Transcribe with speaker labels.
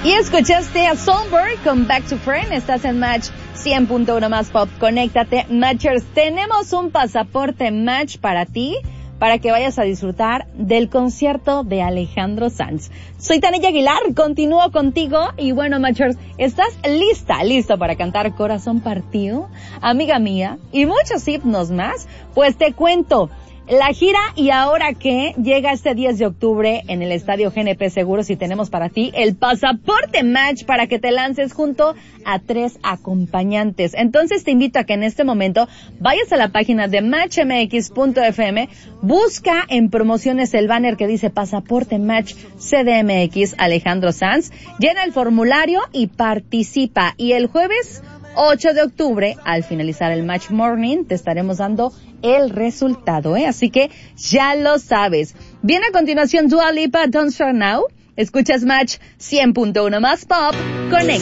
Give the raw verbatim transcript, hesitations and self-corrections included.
Speaker 1: Y escuchaste a Songbird con Back to Friend. Estás en Match cien punto uno más Pop. Conéctate, Matchers. Tenemos un pasaporte Match para ti, para que vayas a disfrutar del concierto de Alejandro Sanz. Soy Tania Aguilar, continúo contigo. Y bueno, Matchers, ¿estás lista, listo para cantar Corazón Partido, Amiga Mía y muchos himnos más? Pues te cuento. La gira ¿Y ahora qué? Llega este diez de octubre en el Estadio G N P Seguros y tenemos para ti el pasaporte Match para que te lances junto a tres acompañantes. Entonces te invito a que en este momento vayas a la página de match m x punto f m, busca en promociones el banner que dice Pasaporte Match C D M X Alejandro Sanz, llena el formulario y participa. Y el jueves ocho de octubre, al finalizar el Match Morning, te estaremos dando el resultado, ¿eh? Así que ya lo sabes. Viene a continuación Dua Lipa, Don't Start Now. Escuchas Match cien punto uno más Pop. Conecta.